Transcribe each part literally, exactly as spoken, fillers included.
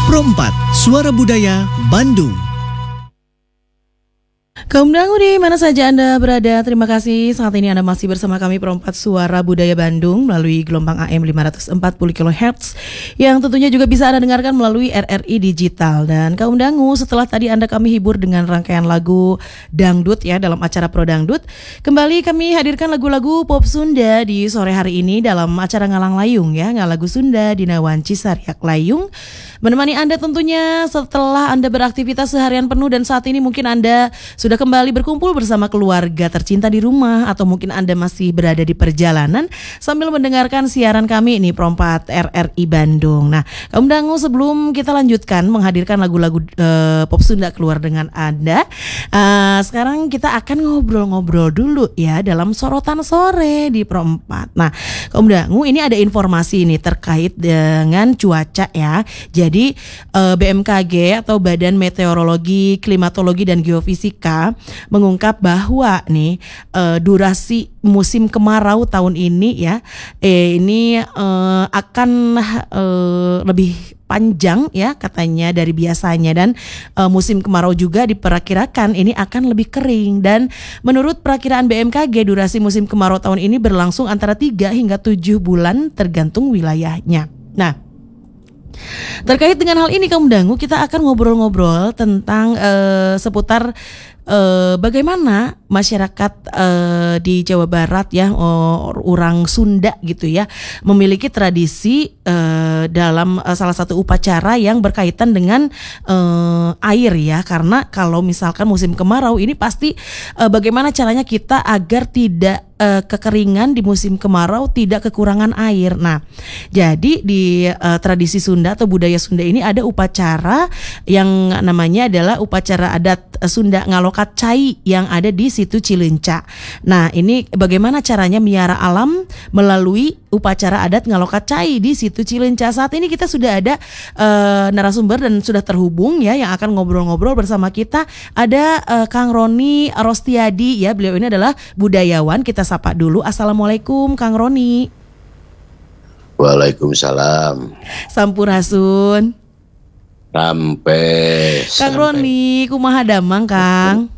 Pro empat, Suara Budaya Bandung. Kaum dangu di mana saja Anda berada, terima kasih. Saat ini Anda masih bersama kami Pro empat Suara Budaya Bandung melalui gelombang A M lima ratus empat puluh kilohertz yang tentunya juga bisa Anda dengarkan melalui R R I Digital. Dan kaum dangu, setelah tadi Anda kami hibur dengan rangkaian lagu dangdut ya dalam acara Pro Dangdut, kembali kami hadirkan lagu-lagu pop Sunda di sore hari ini dalam acara Ngalang Layung ya, Ngalagu Sunda Dina Wanci Sariak Layung. Menemani Anda tentunya setelah Anda beraktivitas seharian penuh dan saat ini mungkin Anda sudah kembali berkumpul bersama keluarga tercinta di rumah, atau mungkin Anda masih berada di perjalanan sambil mendengarkan siaran kami ini Pro empat R R I Bandung. Nah, kaum dangu, sebelum kita lanjutkan menghadirkan lagu-lagu uh, pop Sunda keluar dengan Anda, uh, sekarang kita akan ngobrol-ngobrol dulu ya dalam sorotan sore di Pro empat. Nah, kaum dangu, ini ada informasi ini terkait dengan cuaca ya. Jadi uh, B M K G atau Badan Meteorologi, Klimatologi dan Geofisika mengungkap bahwa nih uh, durasi musim kemarau tahun ini ya eh, ini uh, akan uh, lebih panjang ya katanya dari biasanya, dan uh, musim kemarau juga diperkirakan ini akan lebih kering. Dan menurut perakiraan B M K G, durasi musim kemarau tahun ini berlangsung antara tiga hingga tujuh bulan tergantung wilayahnya. Nah, terkait dengan hal ini kaum dangu, kita akan ngobrol-ngobrol tentang uh, seputar uh, bagaimana masyarakat uh, di Jawa Barat ya, uh, orang Sunda gitu ya, memiliki tradisi uh, dalam uh, salah satu upacara yang berkaitan dengan uh, air ya. Karena kalau misalkan musim kemarau ini pasti uh, bagaimana caranya kita agar tidak uh, kekeringan di musim kemarau, tidak kekurangan air. Nah, jadi di uh, tradisi Sunda atau budaya Sunda ini ada upacara yang namanya adalah upacara adat Sunda Ngalokat Cai yang ada di situ Cileunca. Nah, ini bagaimana caranya miara alam melalui upacara adat Ngalokat Cai di situ Cileunca. Saat ini kita sudah ada uh, narasumber dan sudah terhubung ya yang akan ngobrol-ngobrol bersama kita. Ada uh, Kang Roni Rostiadi ya, beliau ini adalah budayawan. Kita sapa dulu. Assalamualaikum Kang Roni. Waalaikumsalam. Sampurasun. Sampai Kang Roni, kumaha damang Kang?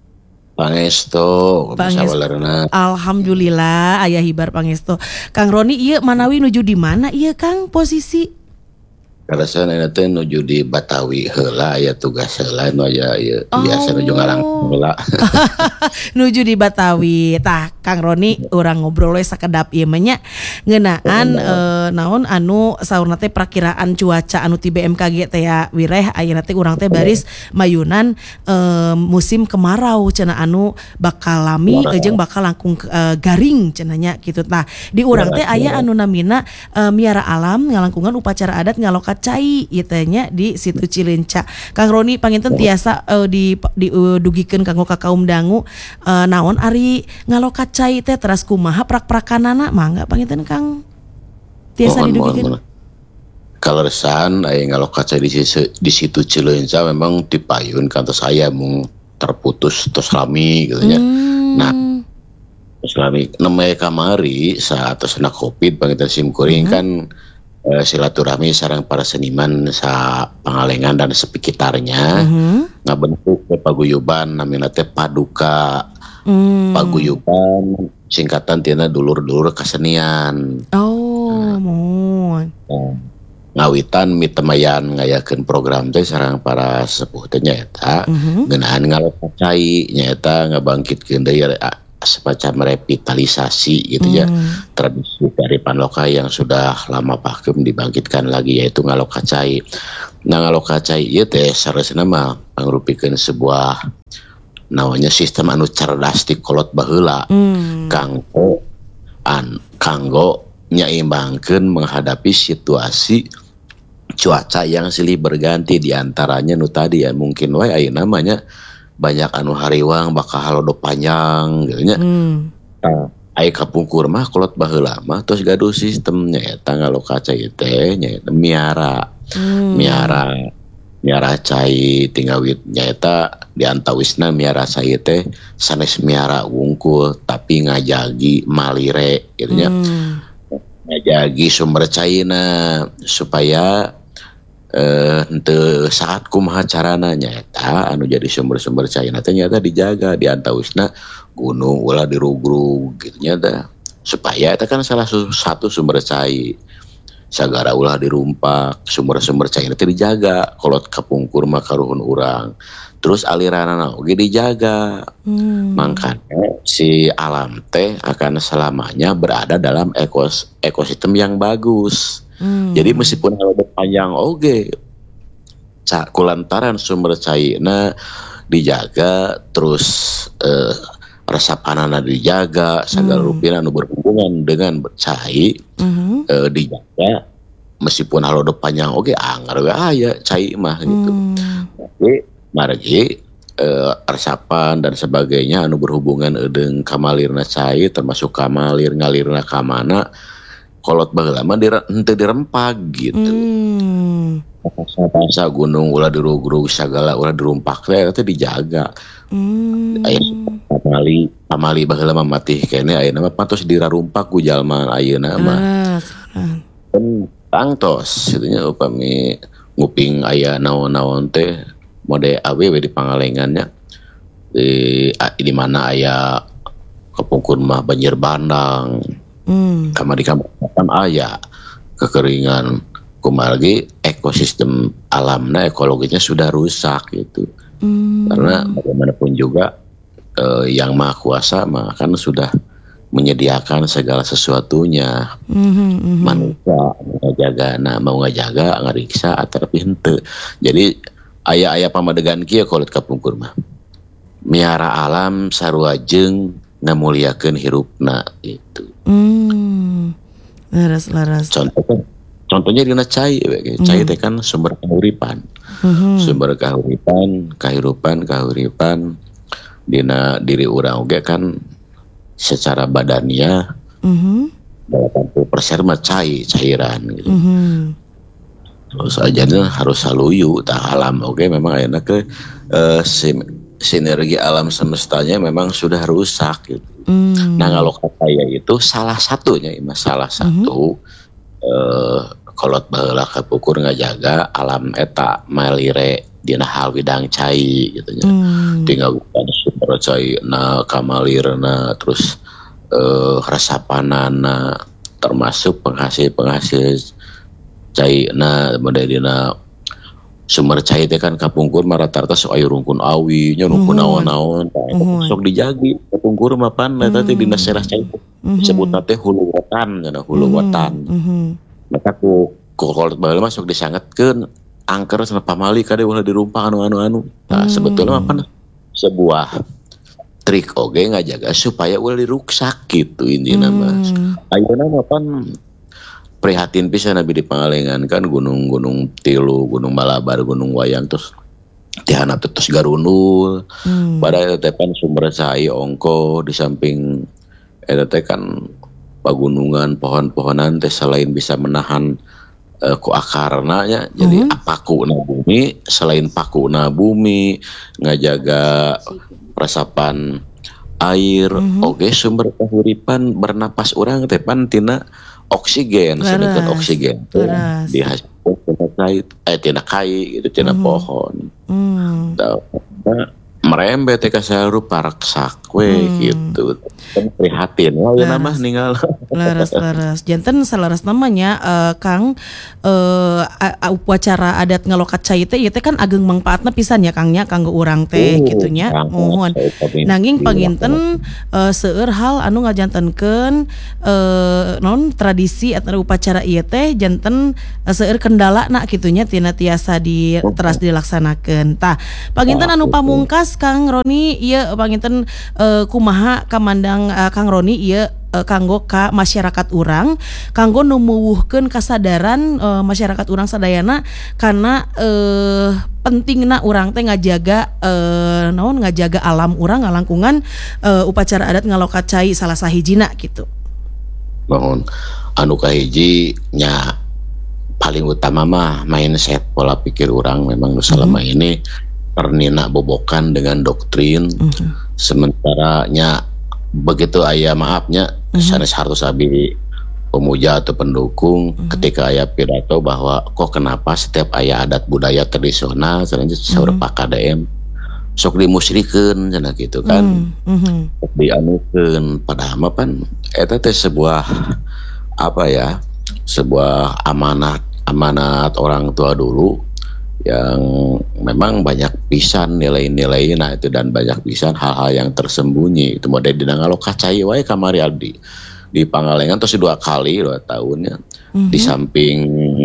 Pangesto, Pangesto. Alhamdulillah, aya hibar Pangesto. Kang Roni, ieu manawi nuju di mana ieu Kang posisi? Karasan eta teh nuju di Batawi heula, aya tugas heula nu aya ieu biasa nuju ngalang heula. Nuju di Batawi. Tah Kang Roni, urang ngobrol we sakedap ieu mah nya ngeunaan e, naon anu saurna teh prakiraan cuaca anu ti B M K G teh ya wireh ayeuna teh urang teh baris mayunan e, musim kemarau cenah anu bakal lami jeung bakal langkung e, garing cenah nya kitu. Tah di urang teh aya anu namina e, miara alam ngalangkungan upacara adat Ngalokat Cai itanya di situ Cileunca. Kang Roni panginten tiasa uh, di di uh, dugikeun kanggo ka kaum dangu uh, naon ari Ngalokat Cai teh teras kumaha prak-prakanana mangga panginten Kang tiasa didugikeun. Kalau resan aya Ngalokat Cai di, di situ Cileunca memang dipayun kantos saya mung terputus tos lami gitu nya. Hmm. Nah, tos lami nemaya kamari saat tosna Covid panginten sim kuring hmm. kan Uh, silaturahmi sareng para seniman sa Pangalengan dan sekitarnya mm-hmm. ngabentuk paguyuban namina teh Paduka. mm. Paguyuban singkatan tina dulur-dulur kasenian. Oh, mohon. Nah, ngawitan mitemayan ngayakeun program teh sareng para sepuh teh nyaeta mm-hmm. ngeunaan Ngalokat Cai nyaeta ngabangkitkeun deui semacam revitalisasi gitu ya, hmm. tradisi dari Panloka yang sudah lama vakum dibangkitkan lagi, yaitu Ngalokat Cai. Nah, Ngalokat Cai ieu teh saresna mah pangrupikeun sebuah namanya sistem anu cerdas ti kolot baheula hmm. kanggo an kanggo nyaimbangkeun menghadapi situasi cuaca yang silih berganti, diantaranya nu tadi ya mungkin wae aya namanya banyak anu hariwang bakal halodo panjang gitu nya. Hmm. Nah, aya kapungkur mah kolot baheula mah tos gaduh sistemnya eta Ngalokat Cai teh nyaeta miara. Hmm. Miara miara cai tingawit nyaeta diantawisna miara cai teh sanes miara wungkul tapi ngajagi malire gitu nya. Hmm. Ngajagi sumber caina supaya eh henteu saat kumaha carana nyaeta anu jadi sumber-sumber cai na teh nyata dijaga di antausna gunung ulah dirugrug gitu nyata supaya itu kan salah satu sumber cai sagara ulah dirumpak sumber-sumber cai teh dijaga kolot kapungkur mah karuhun urang terus aliranana oge dijaga hmm. Makanya si alam teh akan selamanya berada dalam ekos ekosistem yang bagus hmm. Jadi meskipun kalau panjang oge ca kulantaran sumber cai na dijaga terus eh, resapanana dijaga segala hmm. rupiah anu berhubungan dengan cai hmm. e, dijaga meskipun halo panjang oke anggar we aya cai mah gitu. Hmm. Tapi margi e, resapan dan sebagainya anu berhubungan edeung kamalirna cai termasuk kamalir ngalirna ka mana kolot baheula mah henteu dirempak gitu. Hmm. Pasang gunung ulah dirugrug segala ulah dirumpak teh teh dijaga. Hmm. Aya pamali pamali baheula mah matih kene ayeuna mah patos dirarumpak ku jalma ayeuna mah. Kan tangtos situnya upami nguping aya naon-naon teh mode awewe di pangalengannya. Di di mana aya kepungkur mah banjir bandang. Hmm. Kamari kampung aya kekeringan kumargi ekosistem alamnya ekologisnya sudah rusak gitu. Hmm. Karena bagaimanapun juga eh, yang maha kuasa mah kan sudah menyediakan segala sesuatunya. Mm-hmm. Manusia ngajaga, nah mau ngajaga ngariksa tapi henteu. Jadi aya-aya pamadegan kieu kolot kapungkur mah. Miara alam sarua jeung ngamuliakeun hirupna gitu. Mm. Laras-laras. Contohnya contohnya dina cai, cai teh kan sumber kahuripan. Mm-hmm. Sumber kahuripan, kahirupan, kahuripan dina diri urang oge kan secara badannya mm-hmm. delapan puluh persen mah cai, cairan gitu. Mm-hmm. Terus aja harus saluyu tah alam oge memang ayeuna ke uh, sim, sinergi alam semestanya memang sudah rusak gitu. Mm. Nah kalau kaya itu salah satunya, salah satu mm-hmm. uh, kolot baheula kapukur ngajaga alam eta malire dina hal bidang cai gitu nya. Hmm. Tinggal bukan sumber cai na kamalirna terus eh resapanana termasuk penghasil-penghasil cai na mode dina sumber cai teh kan kapungkur mah rata-rata sok aya rungkun awi nya rungkun naon-naon tah sok dijagi kapungkur mah pan eta teh dina serah cai disebutna teh hulu wetan cenah hulu wetan. Maka ku kolot baheula masuk disangetkeun angker sana pamali kade ulah dirumpak anu-anu. Nah, hmm. sebetulnya apa sebuah trik oge ngajaga supaya ulah diruksak gitu intina mah. Hmm. Ayeuna mah pan prihatin pisan abi di Pangalengan kan gunung-gunung tilu, gunung Malabar, gunung Wayang terus dihanap terus garundul. Hmm. Padahal teh pan sumber cai ongko di samping eta teh kan pagunungan pohon-pohonan teh selain bisa menahan uh, ku akarna nya mm-hmm. jadi pakuna bumi selain pakuna bumi ngajaga resapan air mm-hmm. oge sumber kahuripan bernapas urang teh pan tina oksigen sedangkan oksigen teh dihasilkeun tina kai eh tina kai gitu tina mm-hmm. pohon mm. Nah, merembet teh ka sarupa raksak we hmm. gitu. Kan prihatin we mah ninggal. Laras-laras. Janten salaras namanya uh, Kang uh, upacara adat ngalokat cai teh ieu teh kan ageng mangpaatna pisan ya Kangnya kanggo urang teh uh, kitu nya. Mohon. Nanging panginten uh, seueur hal anu ngajantenkeun uh, non tradisi atau upacara ieu teh janten uh, seueur kendalana kitu nya tina tiasa di teras dilaksanakeun. Tah, panginten anu pamungkas Kang Roni ieu panginten uh, kumaha kamandang uh, Kang Roni ieu uh, kanggo ka masyarakat urang kanggo numuwuhkeun kasadaran uh, masyarakat urang sadayana kana uh, pentingna urang teh ngajaga uh, naon ngajaga alam urang ngalangkungan uh, upacara adat ngalokat cai salah sahijina gitu. Mohon anu kahiji nya paling utama mah mindset pola pikir urang memang nu salama mm-hmm. ini pernina bobokan dengan doktrin mm-hmm. sementara nya begitu aya maafnya mm-hmm. sanes hartos abi pemuja atau pendukung mm-hmm. ketika aya pidato bahwa kok kenapa setiap aya adat budaya tradisional selanjutnya mm-hmm. Pak K D M sok dimusyrikeun cenah gitu kan. Mm-hmm. Sok dianukeun padahal mah pan eta teh sebuah apa ya? Sebuah amanat amanat orang tua dulu yang memang banyak pisan nilai-nilai nah itu dan banyak pisan hal-hal yang tersembunyi itu model dina ngalokacai wae kamari abdi di Pangalengan terus dua kali dua tahunnya mm-hmm. di samping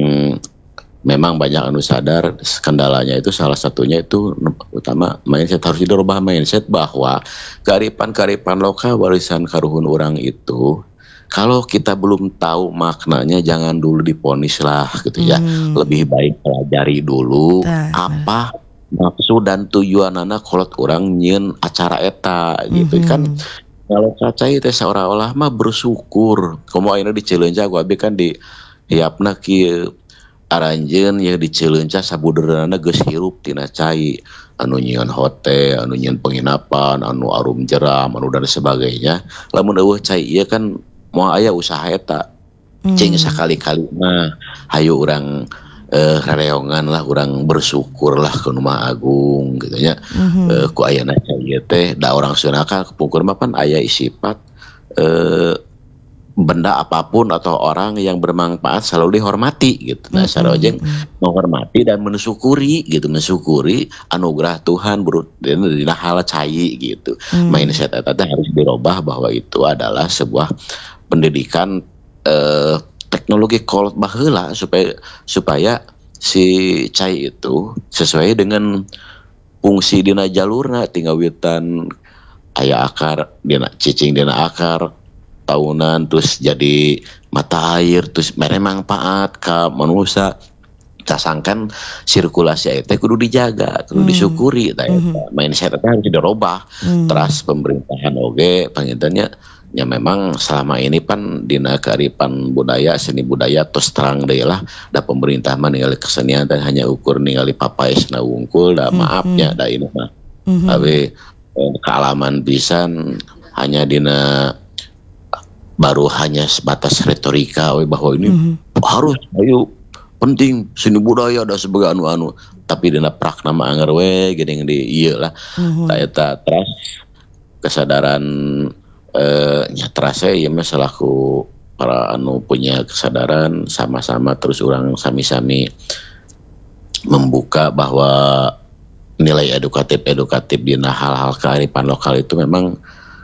memang banyak anu sadar kendalanya itu salah satunya itu utama mindset harus dirubah mindset bahwa kearifan-kearifan lokal warisan karuhun orang itu kalau kita belum tahu maknanya jangan dulu diponis lah gitu ya hmm. lebih baik pelajari dulu nah, apa nah. maksud dan tujuan anak kolot orang nyen acara eta gitu mm-hmm. kan kalau cacai teh seolah-olah mah bersyukur komo ayeuna di Cileunca gua abi kan di hiapna kieu aranjeun ya di Cileunca sabudeurana geus hirup tina cai anu nyieun hotel anu nyieun penginapan anu arum jeram anu dan sebagainya lamun eueuh cai ieu kan moal aya usaha eta hmm. cing sakali-kali mah hayu urang eh, rereongan lah urang bersyukur lah ke Rumah Agung gitu nya mm-hmm. eh, ku ayeuna cai teh da urang sunaka kepungkur mah pan aya sifat eh, benda apapun atau orang yang bermanfaat selalu dihormati gitu. Nah, mm-hmm. sarojeng menghormati dan mensyukuri gitu, mensyukuri anugerah Tuhan bro dina hal cai gitu. Mm. Mindset eta harus dirubah bahwa itu adalah sebuah pendidikan eh, teknologi kolot baheula supaya supaya si cai itu sesuai dengan fungsi dina jalurna tinggal witan aya akar dina cicing dina akar tahunan terus jadi mata air terus mere manfaat ka manusia casangkan sirkulasi air teh kudu dijaga kudu hmm. disyukuri tah hmm. mindset teh harus dirubah hmm. terus pemerintahan oge pangintennya ya memang selama ini pan dina kearifan budaya seni budaya terus terang deui lah da pemerintah mah ningali kesenian teh hanya ukur ningali papaesna wungkul da hmm. maafnya da ini mah hmm. tapi eh, kealaman pisan hanya dina baru hanya sebatas retorika bahwa ini mm-hmm. harus ayo penting seni budaya dan sebagai anu-anu tapi dina prakna mah anger we geuning di ieu lah mm-hmm. ta eta teras kesadaran eh nya teras ieu mah selaku para anu punya kesadaran sama-sama terus orang sami-sami membuka bahwa nilai edukatif-edukatif dina hal-hal kearifan lokal itu memang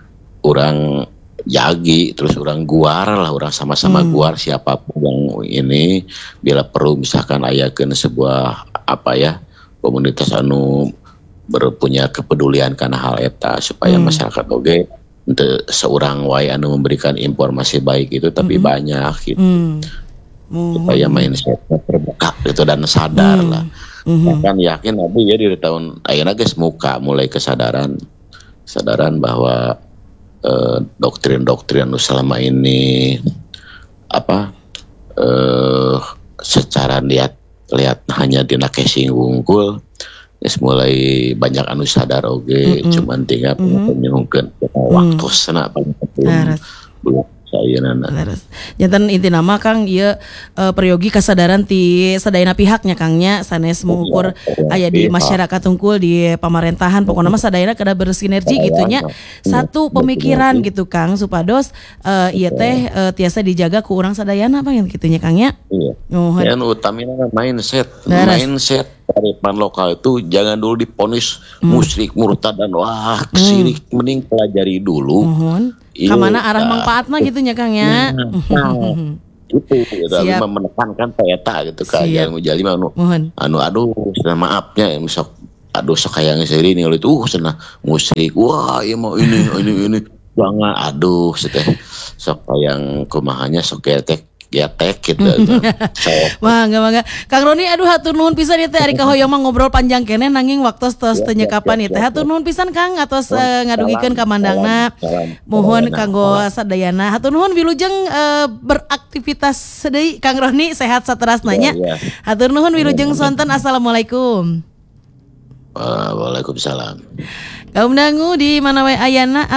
orang jagi terus orang guar lah orang sama-sama hmm. guar siapapun yang ini bila perlu misalkan ayakeun sebuah apa ya komunitas anu berpunya kepedulian karena hal eta supaya hmm. masyarakat oge untuk seorang wae anu memberikan informasi baik itu tapi hmm. banyak gitu hmm. Hmm. supaya mindsetnya terbuka gitu dan sadar hmm. lah hmm. kan yakin abi ya di tahun ayeuna geus muka mulai kesadaran kesadaran bahwa Uh, doktrin-doktrin selama ini apa uh, secara lihat lihat hanya dina casing wungkul geus mulai banyak anu sadar oge mm-hmm. cuman tinggal mm-hmm. menyungkeun waktu mm. sana paling penting belum sayeuna janten inti nama Kang ieu uh, peryogi kasadaran ti sadayana pihaknya Kangnya sanes mengukur aya di masyarakat unggul di pemerintahan pokoknya mah sadayana kada bersinergi gitunya satu pemikiran gitu Kang supados uh, ieu teh uh, tiasa dijaga ku urang sadayana apa gitunya Kangnya iya oh, yang utamina mindset Daras. Mindset kearifan lokal itu jangan dulu diponis hmm. musyrik murtad dan wah kesirik hmm. mending pelajari dulu hmm. Kamana arah manfaatnya gitu nya Kang ya. Nah, nah, itu gitu tapi menekankan eta gitu kan yang ngujali mah anu anu aduh maafnya sok aduh sok hayang seueur ningali itu uh cenah musik wah ieu mah ini ini ini banget aduh teh sok hayang kumahanya sok ketek getek gitu. So. Mangga mangga. Kang Roni aduh hatur nuhun pisan ieu teh ari kahoyong mah ngobrol panjang kene nanging waktos tos teu nyekapan ieu teh. Hatur nuhun pisan Kang atos uh, ngadugikeun ka mandangna. Mohon kanggo sadayana. Hatur nuhun wilujeng uh, beraktivitas deui Kang Roni sehat saterasna nya. Hatur nuhun wilujeng sonten assalamualaikum. Waalaikumsalam. Kaum dangu di mana wae ayana